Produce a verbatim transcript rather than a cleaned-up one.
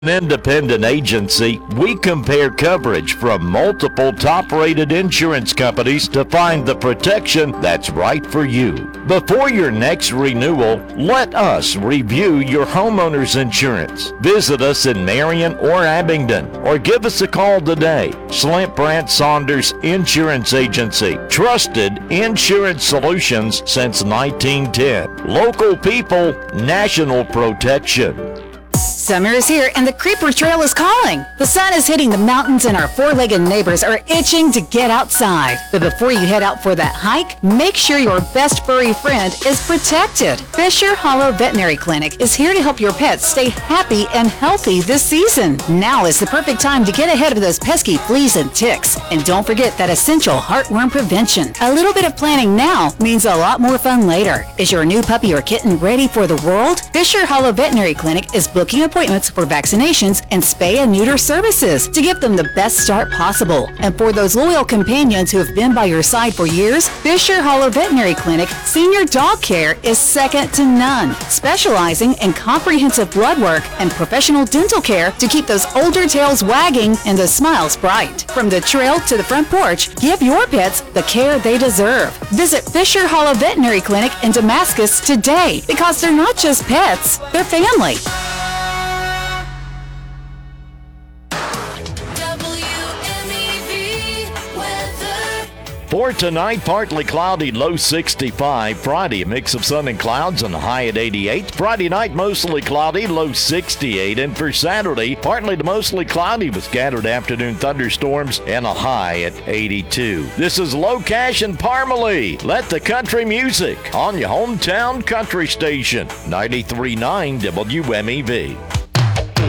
Independent agency, we compare coverage from multiple top-rated insurance companies to find the protection that's right for you. Before your next renewal, let us review your homeowner's insurance. Visit us in Marion or Abingdon, or give us a call today. Slant Brandt Saunders Insurance Agency. Trusted insurance solutions since nineteen ten. Local people, national protection. Summer is here and the Creeper Trail is calling. The sun is hitting the mountains and our four-legged neighbors are itching to get outside. But before you head out for that hike, make sure your best furry friend is protected. Fisher Hollow Veterinary Clinic is here to help your pets stay happy and healthy this season. Now is the perfect time to get ahead of those pesky fleas and ticks. And don't forget that essential heartworm prevention. A little bit of planning now means a lot more fun later. Is your new puppy or kitten ready for the world? Fisher Hollow Veterinary Clinic is booking appointments for vaccinations and spay and neuter services to give them the best start possible. And for those loyal companions who have been by your side for years, Fisher Hollow Veterinary Clinic Senior Dog Care is second to none, specializing in comprehensive blood work and professional dental care to keep those older tails wagging and the smiles bright. From the trail to the front porch, give your pets the care they deserve. Visit Fisher Hollow Veterinary Clinic in Damascus today, because they're not just pets, they're family. For tonight, partly cloudy, low sixty-five. Friday, a mix of sun and clouds and a high at eighty-eight. Friday night, mostly cloudy, low sixty-eight. And for Saturday, partly to mostly cloudy with scattered afternoon thunderstorms and a high at eighty-two. This is Low Cash and Parmalee. Let the country music on your hometown country station, ninety-three point nine W M E V.